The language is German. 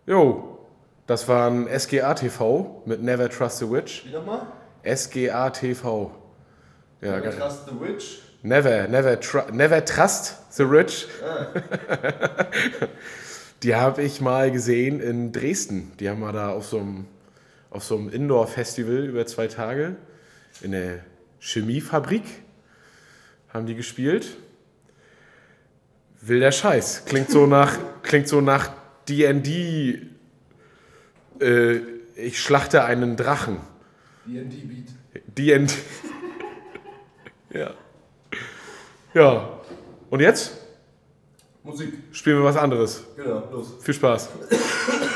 Jo, das war ein SGA TV mit Never Trust the Witch. Wie nochmal? SGA TV. Ja, Never geil. Trust the Witch. Never Trust the Rich. Die habe ich mal gesehen in Dresden. Die haben mal da auf so einem Indoor-Festival über 2 Tage in der Chemiefabrik haben die gespielt. Wilder Scheiß. Klingt so nach D&D. Ich schlachte einen Drachen. D&D-Beat. D&D. Ja. Ja. Und jetzt Musik. spielen wir was anderes. Genau, los. Viel Spaß.